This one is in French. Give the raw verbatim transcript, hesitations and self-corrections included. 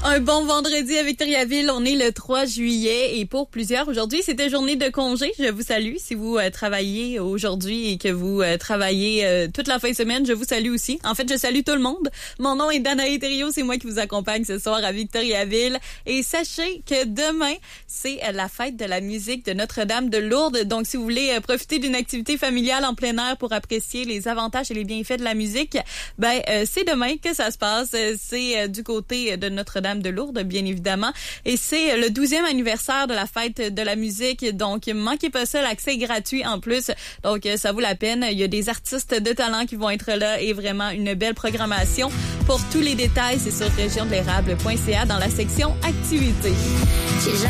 Un bon vendredi à Victoriaville, on est le trois juillet et pour plusieurs, aujourd'hui, c'était journée de congé. Je vous salue. Si vous euh, travaillez aujourd'hui et que vous euh, travaillez euh, toute la fin de semaine, je vous salue aussi. En fait, je salue tout le monde. Mon nom est Danae Thériault, c'est moi qui vous accompagne ce soir à Victoriaville. Et sachez que demain, c'est euh, la fête de la musique de Notre-Dame de Lourdes. Donc, si vous voulez euh, profiter d'une activité familiale en plein air pour apprécier les avantages et les bienfaits de la musique, ben euh, c'est demain que ça se passe. C'est euh, du côté de Notre-Dame de Lourdes, bien évidemment. Et c'est le douzième anniversaire de la fête de la musique. Donc, manquez pas ça, l'accès est gratuit en plus. Donc, ça vaut la peine. Il y a des artistes de talent qui vont être là et vraiment une belle programmation. Pour tous les détails, c'est sur région de l'érable point c a dans la section activités.